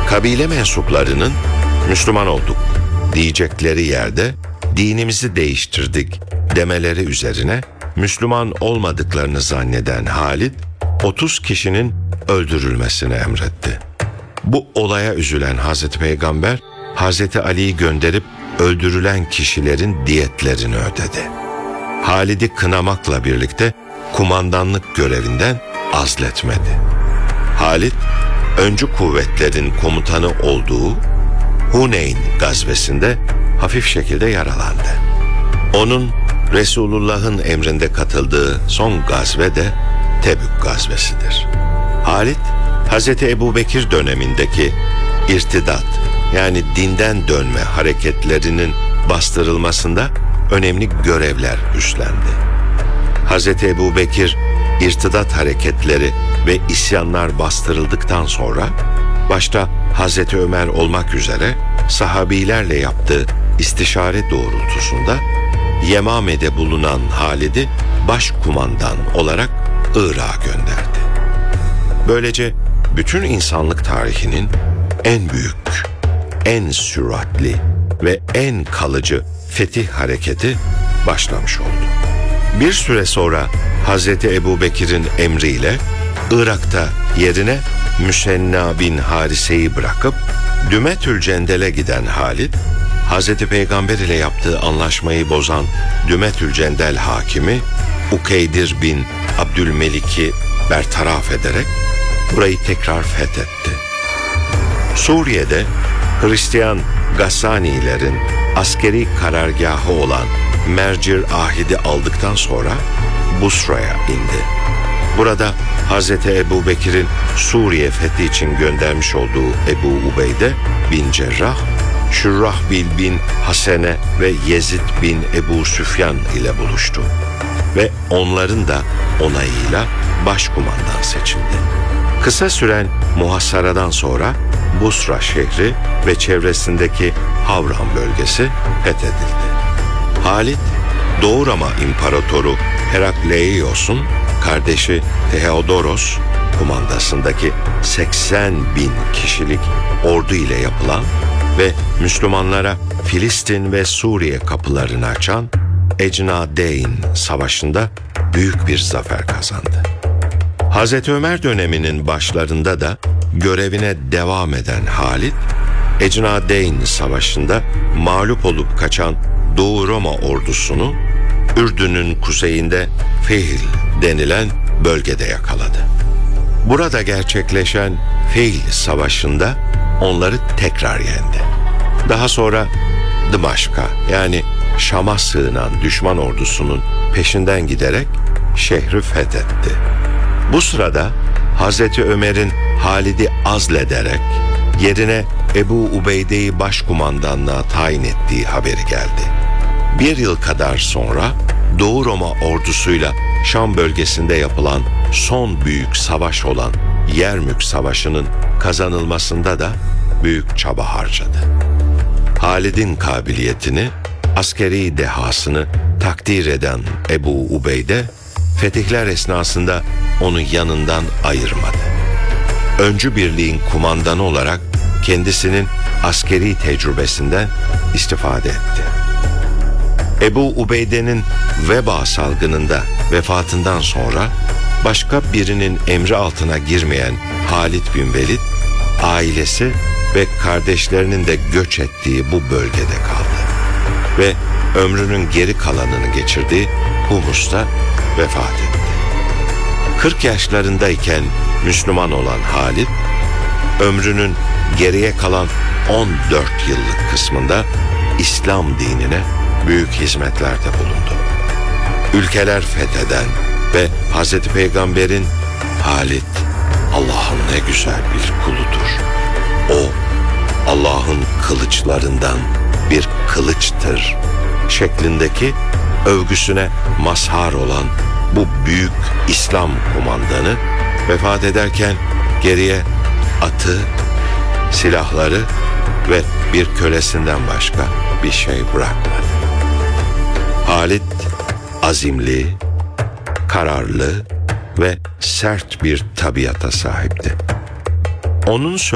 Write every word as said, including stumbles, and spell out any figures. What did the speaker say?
Kabile mensuplarının Müslüman olduk diyecekleri yerde dinimizi değiştirdik demeleri üzerine Müslüman olmadıklarını zanneden Halid otuz kişinin öldürülmesini emretti. Bu olaya üzülen Hazreti Peygamber Hazreti Ali'yi gönderip öldürülen kişilerin diyetlerini ödedi. Halid'i kınamakla birlikte kumandanlık görevinden azletmedi. Halid, öncü kuvvetlerin komutanı olduğu Huneyn gazvesinde hafif şekilde yaralandı. Onun Resulullah'ın emrinde katıldığı son gazve de Tebük gazvesidir. Halid, Hazreti Ebubekir dönemindeki irtidat yani dinden dönme hareketlerinin bastırılmasında önemli görevler üstlendi. Hazreti Ebubekir irtidat hareketleri ve isyanlar bastırıldıktan sonra başta Hazreti Ömer olmak üzere sahabilerle yaptığı istişare doğrultusunda Yemame'de bulunan Halid'i başkumandan olarak Irak'a gönderdi. Böylece bütün insanlık tarihinin en büyük, en süratli ve en kalıcı fetih hareketi başlamış oldu. Bir süre sonra Hazreti Ebubekir'in emriyle Irak'ta yerine Müsenna bin Harise'yi bırakıp Dümetül Cendel'e giden Halid, Hazreti Peygamber ile yaptığı anlaşmayı bozan Dümetül Cendel hakimi Ukeydir bin Abdülmelik'i bertaraf ederek burayı tekrar fethetti. Suriye'de Hristiyan Gassanilerin askeri karargahı olan Mercir Ahid'i aldıktan sonra Busra'ya indi. Burada Hazreti Ebubekir'in Suriye fethi için göndermiş olduğu Ebu Ubeyde bin Cerrah, Şurrahbil bin Hasene ve Yezid bin Ebu Süfyan ile buluştu ve onların da onayıyla başkumandan seçildi. Kısa süren muhasaradan sonra Busra şehri ve çevresindeki Havran bölgesi fethedildi. Halid, Doğu Roma İmparatoru Herakleios'un kardeşi Theodoros kumandasındaki seksen bin kişilik ordu ile yapılan ve Müslümanlara Filistin ve Suriye kapılarını açan Ecnadeyn Savaşı'nda büyük bir zafer kazandı. Hazreti Ömer döneminin başlarında da görevine devam eden Halid, Ecnadeyn Savaşı'nda mağlup olup kaçan Doğu Roma ordusunu Ürdün'ün kuzeyinde Fehil denilen bölgede yakaladı. Burada gerçekleşen Fehil Savaşı'nda onları tekrar yendi. Daha sonra Dımaşk'a yani Şam'a sığınan düşman ordusunun peşinden giderek şehri fethetti. Bu sırada Hazreti Ömer'in Halid'i azlederek yerine Ebu Ubeyde'yi başkumandanlığa tayin ettiği haberi geldi. Bir yıl kadar sonra Doğu Roma ordusuyla Şam bölgesinde yapılan son büyük savaş olan Yermük Savaşı'nın kazanılmasında da büyük çaba harcadı. Halid'in kabiliyetini, askeri dehasını takdir eden Ebu Ubeyde, fetihler esnasında onu yanından ayırmadı. Öncü birliğin kumandanı olarak kendisinin askeri tecrübesinden istifade etti. Ebu Ubeyde'nin veba salgınında vefatından sonra başka birinin emri altına girmeyen Halid bin Velid, ailesi ve kardeşlerinin de göç ettiği bu bölgede kaldı ve ömrünün geri kalanını geçirdiği Humus'ta vefat etti. kırk yaşlarındayken Müslüman olan Halid, ömrünün geriye kalan on dört yıllık kısmında İslam dinine büyük hizmetlerde bulundu. Ülkeler fetheden ve Hazreti Peygamber'in Halid Allah'ın ne güzel bir kuludur, o Allah'ın kılıçlarından bir kılıçtır şeklindeki övgüsüne mazhar olan bu büyük İslam kumandanı vefat ederken geriye atı, silahları ve bir kölesinden başka bir şey bırakmadı. Halid azimli, kararlı ve sert bir tabiata sahipti. Onun